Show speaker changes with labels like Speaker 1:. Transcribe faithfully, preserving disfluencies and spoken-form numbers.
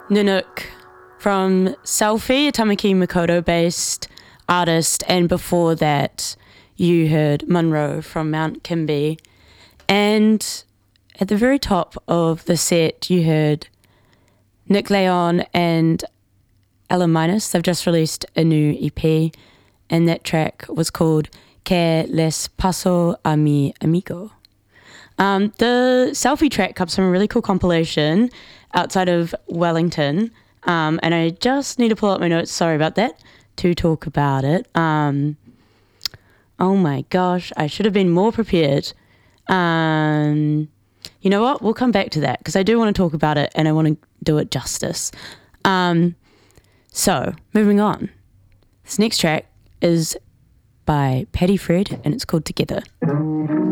Speaker 1: Nanook from Selfie, a Tamaki Makaurau-based artist, and before that you heard Munro from Mount Kimby. And at the very top of the set you heard Nick Leon and Ella Minus. They've just released a new E P, and that track was called Que les paso a mi amigo. Um, the Selfie track comes from a really cool compilation outside of Wellington, um, and I just need to pull up my notes, sorry about that, to talk about it. Um, oh my gosh, I should have been more prepared. Um, you know what, we'll come back to that because I do want to talk about it and I want to do it justice. Um, so, moving on. This next track is by Paddy Fred and it's called Together.